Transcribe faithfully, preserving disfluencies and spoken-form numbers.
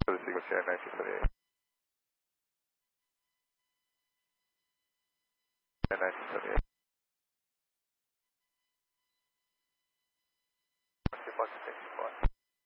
So the sequence here, nineteen seventy-eight. And nineteen seventy-eight. Okay, positive.